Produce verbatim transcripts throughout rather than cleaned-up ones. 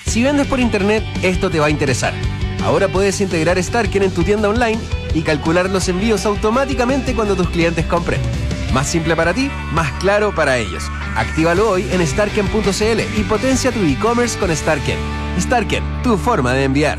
Si vendes por internet, esto te va a interesar. Ahora puedes integrar Starken en tu tienda online y calcular los envíos automáticamente cuando tus clientes compren. Más simple para ti, más claro para ellos. Actívalo hoy en starken punto c l y potencia tu e-commerce con Starken. Starken, tu forma de enviar.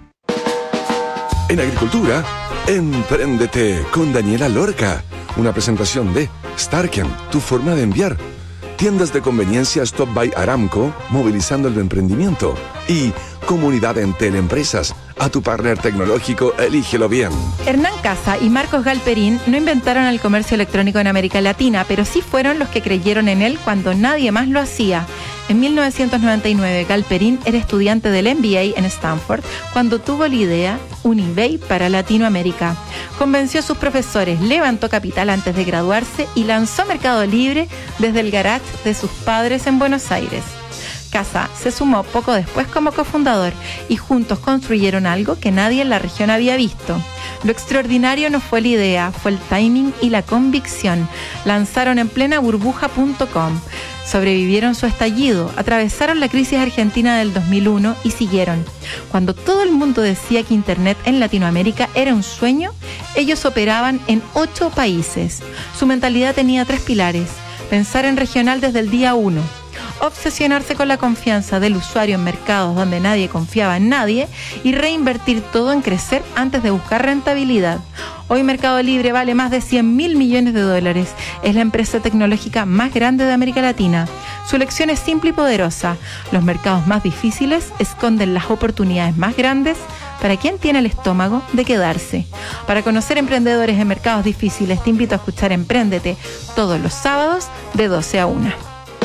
En Agricultura, Empréndete con Daniela Lorca. Una presentación de Starken, tu forma de enviar. Tiendas de conveniencia Stop by Aramco, movilizando el emprendimiento. Y Comunidad Entel Empresas. A tu partner tecnológico, elígelo bien. Hernán Casa y Marcos Galperín no inventaron el comercio electrónico en América Latina, pero sí fueron los que creyeron en él cuando nadie más lo hacía. En mil novecientos noventa y nueve, Galperín era estudiante del M B A en Stanford cuando tuvo la idea un eBay para Latinoamérica. Convenció a sus profesores, levantó capital antes de graduarse y lanzó Mercado Libre desde el garage de sus padres en Buenos Aires. Casa se sumó poco después como cofundador y juntos construyeron algo que nadie en la región había visto. Lo extraordinario no fue la idea, fue el timing y la convicción. Lanzaron en plena burbuja punto com. Sobrevivieron su estallido, atravesaron la crisis argentina del dos mil uno y siguieron. Cuando todo el mundo decía que Internet en Latinoamérica era un sueño, ellos operaban en ocho países. Su mentalidad tenía tres pilares: pensar en regional desde el día uno, obsesionarse con la confianza del usuario en mercados donde nadie confiaba en nadie y reinvertir todo en crecer antes de buscar rentabilidad. Hoy Mercado Libre vale más de cien mil millones de dólares. Es la empresa tecnológica más grande de América Latina. Su lección es simple y poderosa. Los mercados más difíciles esconden las oportunidades más grandes para quien tiene el estómago de quedarse. Para conocer emprendedores en mercados difíciles, te invito a escuchar Empréndete todos los sábados de doce a una.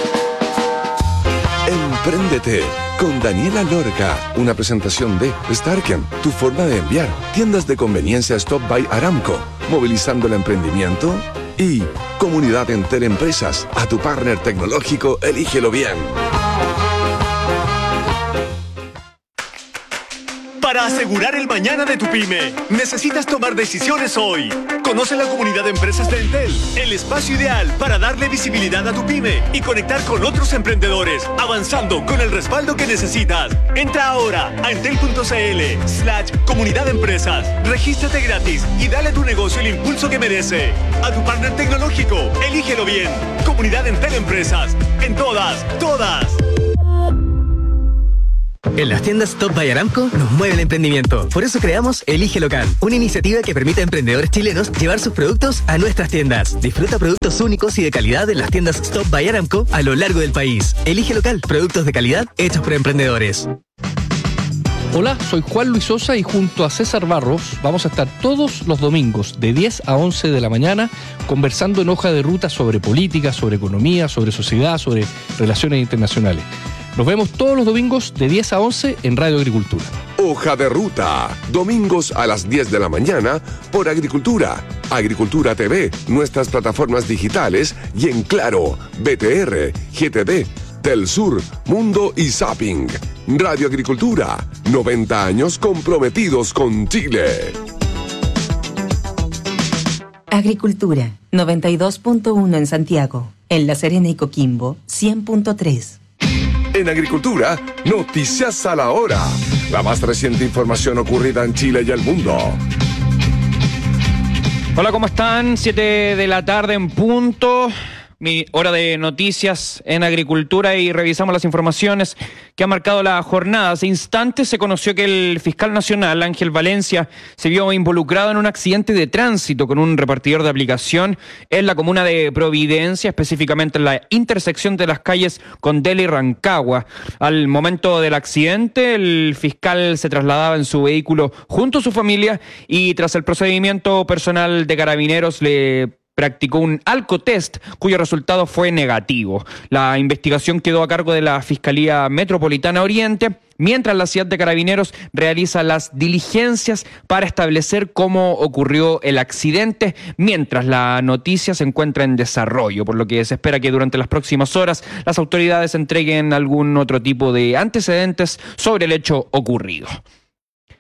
Empréndete con Daniela Lorca. Una presentación de Starken, tu forma de enviar. Tiendas de conveniencia Stop by Aramco, movilizando el emprendimiento. Y Comunidad Entel Empresas. A tu partner tecnológico, elígelo bien. Para asegurar el mañana de tu pyme, necesitas tomar decisiones hoy. Conoce la Comunidad de Empresas de Entel, el espacio ideal para darle visibilidad a tu pyme y conectar con otros emprendedores, avanzando con el respaldo que necesitas. Entra ahora a entel punto c l slash comunidad de empresas. Regístrate gratis y dale a tu negocio el impulso que merece. A tu partner tecnológico, elígelo bien. Comunidad Entel Empresas. En todas, todas. En las tiendas Stop by Aramco nos mueve el emprendimiento. Por eso creamos Elige Local, una iniciativa que permite a emprendedores chilenos llevar sus productos a nuestras tiendas. Disfruta productos únicos y de calidad en las tiendas Stop by Aramco a lo largo del país. Elige Local, productos de calidad hechos por emprendedores. Hola, soy Juan Luis Sosa y junto a César Barros vamos a estar todos los domingos de diez a once de la mañana conversando en Hoja de Ruta sobre política, sobre economía, sobre sociedad, sobre relaciones internacionales. Nos vemos todos los domingos de diez a once en Radio Agricultura. Hoja de Ruta, domingos a las diez de la mañana por Agricultura, Agricultura T V, nuestras plataformas digitales y en Claro, B T R, G T D, Telsur, Mundo y Zapping. Radio Agricultura, noventa años comprometidos con Chile. Agricultura, noventa y dos punto uno en Santiago, en La Serena y Coquimbo, cien punto tres. En Agricultura, noticias a la hora. La más reciente información ocurrida en Chile y el mundo. Hola, ¿cómo están? siete de la tarde en punto. Mi hora de noticias en Agricultura y revisamos las informaciones que ha marcado la jornada. Hace instantes se conoció que el fiscal nacional, Ángel Valencia, se vio involucrado en un accidente de tránsito con un repartidor de aplicación en la comuna de Providencia, específicamente en la intersección de las calles Condela y Rancagua. Al momento del accidente, el fiscal se trasladaba en su vehículo junto a su familia y tras el procedimiento personal de Carabineros le practicó un alcotest cuyo resultado fue negativo. La investigación quedó a cargo de la Fiscalía Metropolitana Oriente, mientras la ciudad de Carabineros realiza las diligencias para establecer cómo ocurrió el accidente, mientras la noticia se encuentra en desarrollo, por lo que se espera que durante las próximas horas las autoridades entreguen algún otro tipo de antecedentes sobre el hecho ocurrido.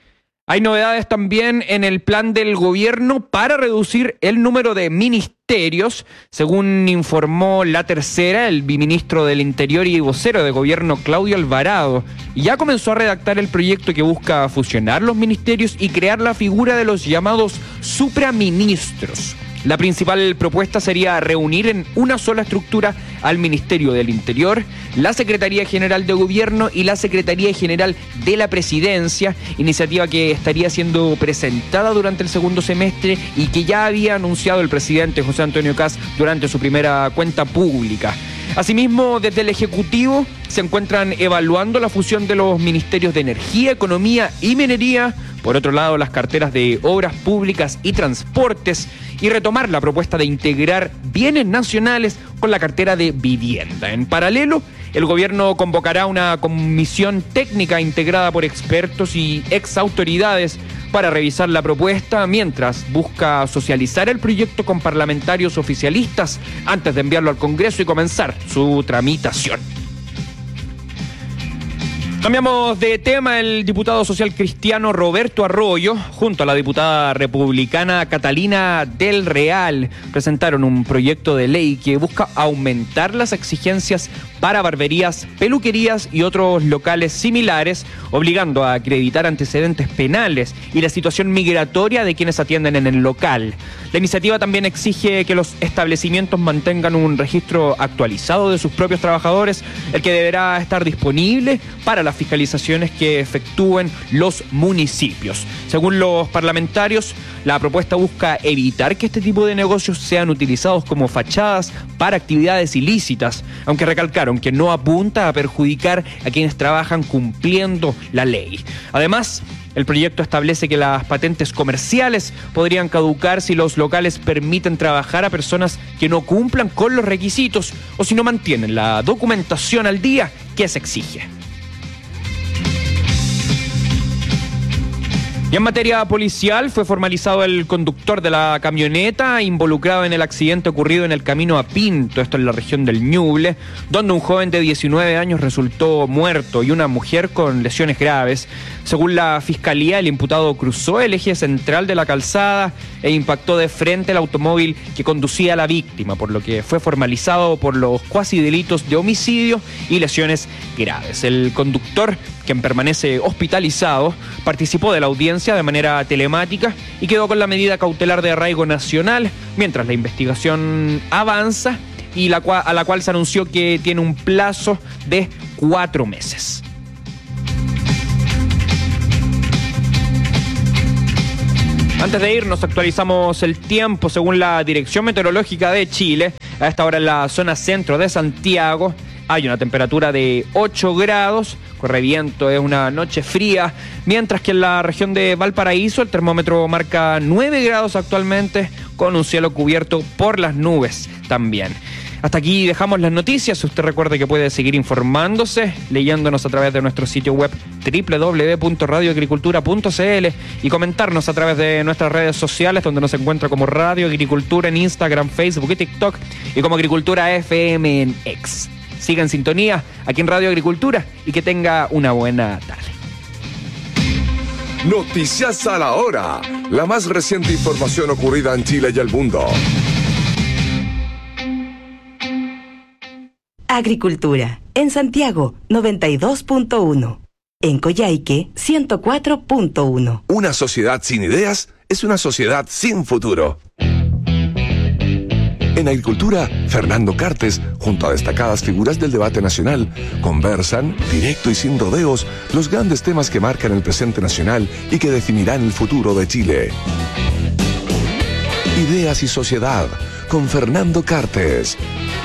Hay novedades también en el plan del gobierno para reducir el número de ministerios. Según informó La Tercera, el viceministro del Interior y vocero de gobierno Claudio Alvarado ya comenzó a redactar el proyecto que busca fusionar los ministerios y crear la figura de los llamados supraministros. La principal propuesta sería reunir en una sola estructura al Ministerio del Interior, la Secretaría General de Gobierno y la Secretaría General de la Presidencia, iniciativa que estaría siendo presentada durante el segundo semestre y que ya había anunciado el presidente José Antonio Kast durante su primera cuenta pública. Asimismo, desde el Ejecutivo se encuentran evaluando la fusión de los ministerios de Energía, Economía y Minería, por otro lado las carteras de Obras Públicas y Transportes, y retomar la propuesta de integrar bienes nacionales con la cartera de Vivienda. En paralelo, el gobierno convocará una comisión técnica integrada por expertos y exautoridades para revisar la propuesta, mientras busca socializar el proyecto con parlamentarios oficialistas antes de enviarlo al Congreso y comenzar su tramitación. Cambiamos de tema. El diputado social cristiano Roberto Arroyo, junto a la diputada republicana Catalina del Real, presentaron un proyecto de ley que busca aumentar las exigencias para barberías, peluquerías y otros locales similares, obligando a acreditar antecedentes penales y la situación migratoria de quienes atienden en el local. La iniciativa también exige que los establecimientos mantengan un registro actualizado de sus propios trabajadores, el que deberá estar disponible para las fiscalizaciones que efectúen los municipios. Según los parlamentarios, la propuesta busca evitar que este tipo de negocios sean utilizados como fachadas para actividades ilícitas, aunque recalcaron que no apunta a perjudicar a quienes trabajan cumpliendo la ley. Además, el proyecto establece que las patentes comerciales podrían caducar si los locales permiten trabajar a personas que no cumplan con los requisitos o si no mantienen la documentación al día que se exige. Y en materia policial, fue formalizado el conductor de la camioneta involucrado en el accidente ocurrido en el camino a Pinto, esto en la región del Ñuble, donde un joven de diecinueve años resultó muerto y una mujer con lesiones graves. Según la Fiscalía, el imputado cruzó el eje central de la calzada e impactó de frente el automóvil que conducía a la víctima, por lo que fue formalizado por los cuasi delitos de homicidio y lesiones graves. El conductor, quien permanece hospitalizado, participó de la audiencia de manera telemática y quedó con la medida cautelar de arraigo nacional, mientras la investigación avanza y la cual, a la cual se anunció que tiene un plazo de cuatro meses. Antes de irnos, actualizamos el tiempo. Según la Dirección Meteorológica de Chile, a esta hora en la zona centro de Santiago hay una temperatura de ocho grados, corre viento, es una noche fría, mientras que en la región de Valparaíso el termómetro marca nueve grados actualmente, con un cielo cubierto por las nubes también. Hasta aquí dejamos las noticias. Usted recuerde que puede seguir informándose leyéndonos a través de nuestro sitio web doble u doble u doble u punto radio agricultura punto c l y comentarnos a través de nuestras redes sociales, donde nos encuentra como Radio Agricultura en Instagram, Facebook y TikTok, y como Agricultura F M en X. Siga en sintonía aquí en Radio Agricultura y que tenga una buena tarde. Noticias a la hora. La más reciente información ocurrida en Chile y el mundo. Agricultura. En Santiago, noventa y dos punto uno. En Coyhaique, ciento cuatro punto uno. Una sociedad sin ideas es una sociedad sin futuro. En Agricultura, Fernando Cartes, junto a destacadas figuras del debate nacional, conversan, directo y sin rodeos, los grandes temas que marcan el presente nacional y que definirán el futuro de Chile. Ideas y sociedad, con Fernando Cartes.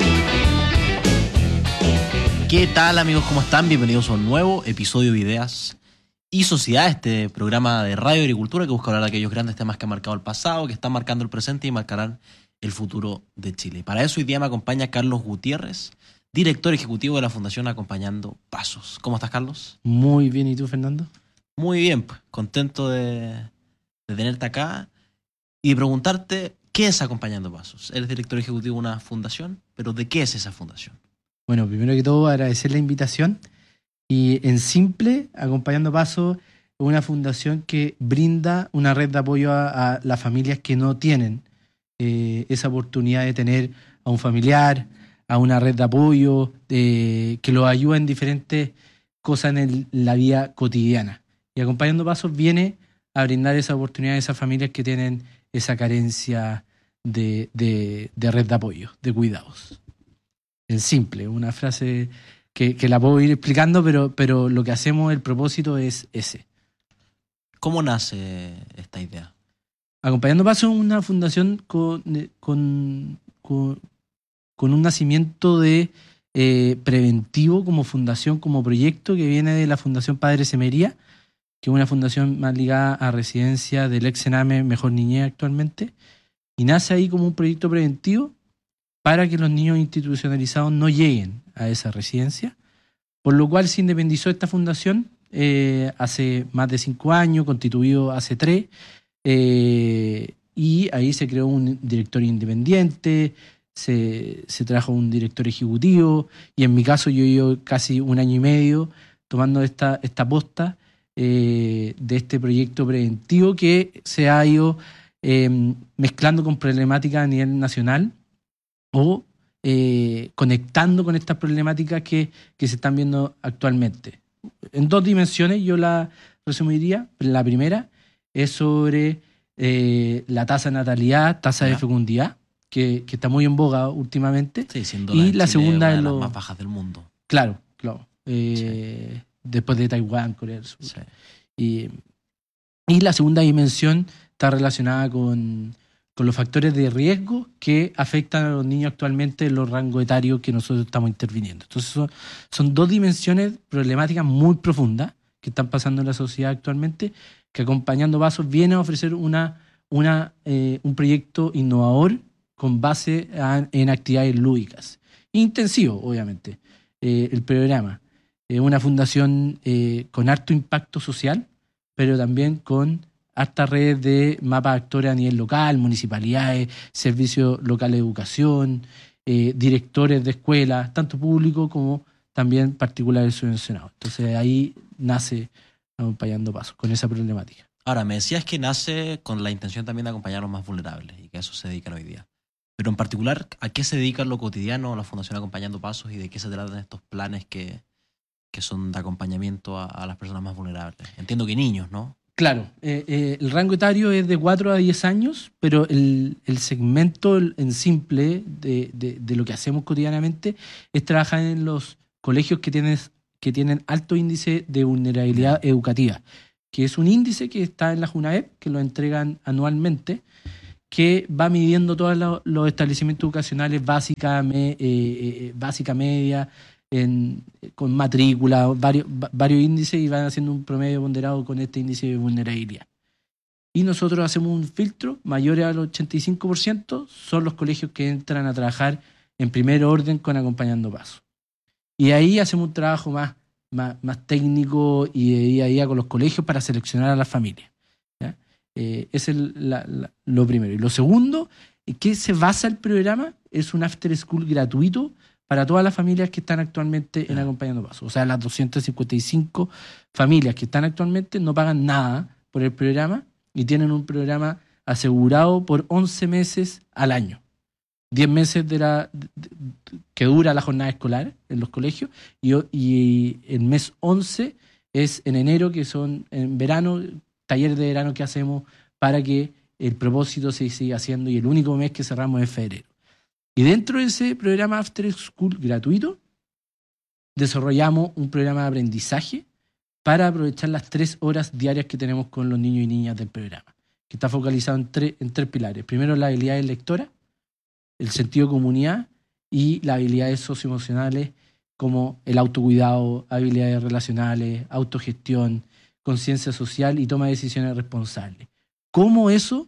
¿Qué tal, amigos? ¿Cómo están? Bienvenidos a un nuevo episodio de Ideas y Sociedad, este programa de Radio Agricultura que busca hablar de aquellos grandes temas que han marcado el pasado, que están marcando el presente y marcarán el futuro de Chile. Para eso hoy día me acompaña Carlos Gutiérrez, director ejecutivo de la Fundación Acompañando Pasos. ¿Cómo estás, Carlos? Muy bien, ¿y tú, Fernando? Muy bien, pues, contento de, de tenerte acá y de preguntarte qué es Acompañando Pasos. Eres director ejecutivo de una fundación, pero ¿de qué es esa fundación? Bueno, primero que todo agradecer la invitación y en simple, Acompañando Pasos una fundación que brinda una red de apoyo a, a las familias que no tienen eh, esa oportunidad de tener a un familiar, a una red de apoyo, eh, que los ayuda en diferentes cosas en el- la vida cotidiana. Y Acompañando Pasos viene a brindar esa oportunidad a esas familias que tienen esa carencia de, de- de red de apoyo, de cuidados. En simple, una frase que, que la puedo ir explicando, pero, pero lo que hacemos, el propósito es ese. ¿Cómo nace esta idea? Acompañando Pasos es una fundación con, con, con, con un nacimiento de eh, preventivo como fundación, como proyecto que viene de la Fundación Padre Semería, que es una fundación más ligada a residencia del ex Sename Mejor Niñez actualmente, y nace ahí como un proyecto preventivo para que los niños institucionalizados no lleguen a esa residencia, por lo cual se independizó esta fundación eh, hace más de cinco años, constituido hace tres, eh, y ahí se creó un directorio independiente, se, se trajo un director ejecutivo, y en mi caso yo llevo casi un año y medio tomando esta, esta posta eh, de este proyecto preventivo que se ha ido eh, mezclando con problemáticas a nivel nacional o eh, conectando con estas problemáticas que, que se están viendo actualmente. En dos dimensiones yo la resumiría. La primera es sobre eh, la tasa de natalidad, tasa Ya. de fecundidad, que, que está muy en boga últimamente. Sí, siendo Y en la Chile segunda una de es las lo- más bajas del mundo. Claro, claro. Eh, Después de Taiwán, Corea del Sur. Sí. Y, y la segunda dimensión está relacionada con, con los factores de riesgo que afectan a los niños actualmente en los rangos etarios que nosotros estamos interviniendo. Entonces son, son dos dimensiones problemáticas muy profundas que están pasando en la sociedad actualmente, que Acompañando Pasos viene a ofrecer una, una, eh, un proyecto innovador con base a- en actividades lúdicas. Intensivo, obviamente, eh, el programa. Es una fundación eh, con harto impacto social, pero también con harta red de mapas de actores a nivel local, municipalidades, servicios locales de educación, eh, directores de escuelas, tanto públicos como también particulares subvencionados. Entonces ahí nace Acompañando Pasos, con esa problemática. Ahora, me decías que nace con la intención también de acompañar a los más vulnerables y que a eso se dedican hoy día. Pero en particular, ¿a qué se dedica en lo cotidiano la Fundación Acompañando Pasos y de qué se tratan estos planes que, que son de acompañamiento a, a las personas más vulnerables? Entiendo que niños, ¿no? Claro, eh, eh, el rango etario es de cuatro a diez años, pero el, el segmento en simple de, de- de lo que hacemos cotidianamente es trabajar en los colegios que tienen, que tienen alto índice de vulnerabilidad educativa, que es un índice que está en la JUNAEP, que lo entregan anualmente, que va midiendo todos los, los establecimientos educacionales básica, me- eh, eh, básica media, en- con matrícula, varios, va- varios índices, y van haciendo un promedio ponderado con este índice de vulnerabilidad. Y nosotros hacemos un filtro, mayores al ochenta y cinco por ciento son los colegios que entran a trabajar en primer orden con Acompañando Pasos. Y ahí hacemos un trabajo más, más, más técnico y de día a día con los colegios para seleccionar a las familias. ¿Ya? Eh, ese es el- la- la- lo primero. Y lo segundo, ¿en qué se basa el programa? Es un after school gratuito para todas las familias que están actualmente en Acompañando Pasos. O sea, las doscientas cincuenta y cinco familias que están actualmente no pagan nada por el programa y tienen un programa asegurado por once meses al año. diez meses de la, de- de- que dura la jornada escolar en los colegios, y, o- y el mes once es en enero, que son en verano, talleres de verano que hacemos para que el propósito se siga haciendo, y el único mes que cerramos es febrero. Y dentro de ese programa After School gratuito, desarrollamos un programa de aprendizaje para aprovechar las tres horas diarias que tenemos con los niños y niñas del programa, que está focalizado en, tres en tres pilares. Primero, las habilidades lectoras, el sentido de comunidad y las habilidades socioemocionales como el autocuidado, habilidades relacionales, autogestión, conciencia social y toma de decisiones responsables. ¿Cómo eso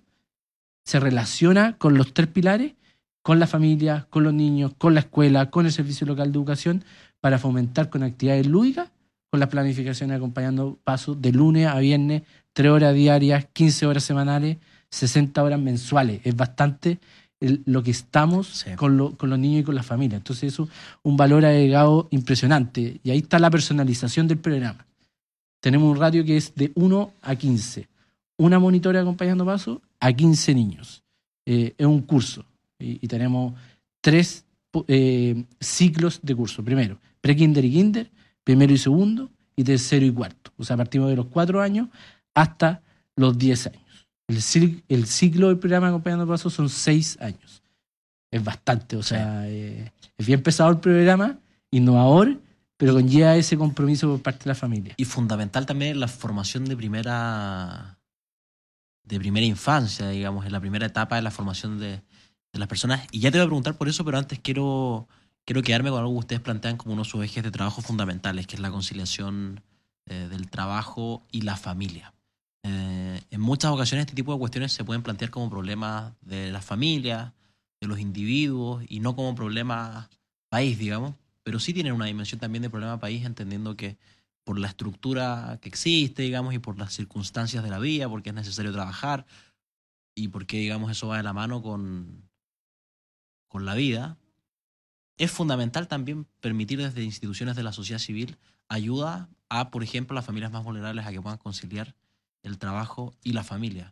se relaciona con los tres pilares? Con la familia, con los niños, con la escuela, con el servicio local de educación, para fomentar con actividades lúdicas, con las planificaciones Acompañando Pasos de lunes a viernes, tres horas diarias, quince horas semanales, sesenta horas mensuales. Es bastante el- lo que estamos Sí. con, lo- con los niños y con las familias. Entonces eso es un valor agregado impresionante. Y ahí está la personalización del programa. tenemos un ratio que es de uno a quince. Una monitora acompañando paso a quince niños. Eh, es un curso. Y, y tenemos tres eh, ciclos de curso. Primero, pre-kinder y kinder, primero y segundo, y tercero y cuarto. O sea, partimos de los cuatro años hasta los diez años. El, ciclo, el ciclo del programa acompañando paso son seis años. Es bastante, o sea, sí. eh, es bien pesado el programa, innovador, pero conlleva ese compromiso por parte de la familia. Y fundamental también la formación de primera de primera infancia, digamos, en la primera etapa de la formación de, de las personas. Y ya te voy a preguntar por eso, pero antes quiero, quiero quedarme con algo que ustedes plantean como uno de sus ejes de trabajo fundamentales, que es la conciliación eh, del trabajo y la familia. Eh, en muchas ocasiones este tipo de cuestiones se pueden plantear como problemas de las familias, de los individuos, y no como problemas país, digamos, pero sí tienen una dimensión también de problema país, entendiendo que por la estructura que existe, digamos, y por las circunstancias de la vida, porque es necesario trabajar, y porque, digamos, eso va de la mano con, con la vida, es fundamental también permitir desde instituciones de la sociedad civil ayuda a, por ejemplo, las familias más vulnerables a que puedan conciliar el trabajo y la familia.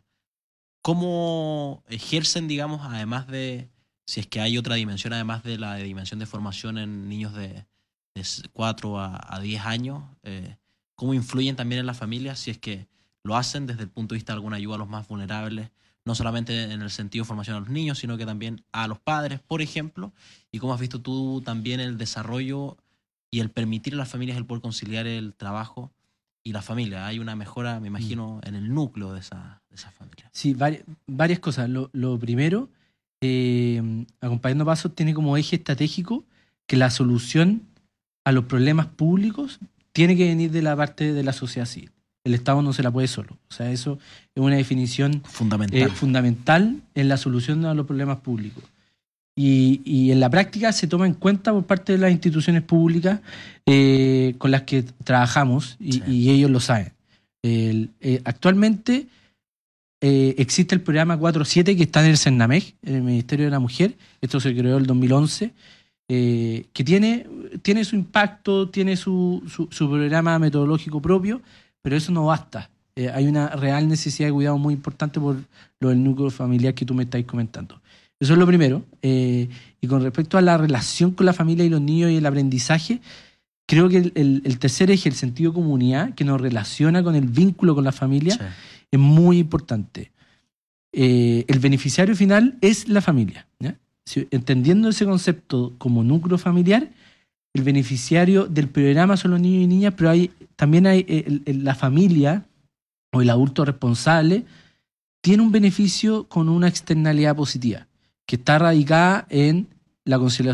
¿Cómo ejercen, digamos, además de, si es que hay otra dimensión, además de la dimensión de formación en niños de, de cuatro a diez años, eh, cómo influyen también en la familia, si es que lo hacen desde el punto de vista de alguna ayuda a los más vulnerables, no solamente en el sentido de formación a los niños, sino que también a los padres, por ejemplo, y cómo has visto tú también el desarrollo y el permitir a las familias el poder conciliar el trabajo y la familia? Hay una mejora, me imagino, en el núcleo de esa, de esa familia. Sí, varias, varias cosas. Lo, lo primero, eh, Acompañando Pasos tiene como eje estratégico que la solución a los problemas públicos tiene que venir de la parte de la sociedad civil. El Estado no se la puede solo. O sea, eso es una definición fundamental, eh, fundamental en la solución a los problemas públicos. Y, y en la práctica se toma en cuenta por parte de las instituciones públicas eh, con las que trabajamos, y, sí. y ellos lo saben. El, eh, actualmente eh, existe el programa cuatro siete que está en el CERNAMEG, en el Ministerio de la Mujer. Esto se creó en el dos mil once, eh, que tiene, tiene su impacto, tiene su, su, su programa metodológico propio, pero eso no basta. Eh, hay una real necesidad de cuidado muy importante por lo del núcleo familiar que tú me estáis comentando. Eso es lo primero. Eh, y con respecto a la relación con la familia y los niños y el aprendizaje, creo que el, el, el tercer eje, el sentido de comunidad, que nos relaciona con el vínculo con la familia, sí. es muy importante. Eh, el beneficiario final es la familia, ¿ya? Si, entendiendo ese concepto como núcleo familiar, el beneficiario del programa son los niños y niñas, pero hay, también hay el, el, la familia o el adulto responsable tiene un beneficio con una externalidad positiva, que está radicada en la conciliación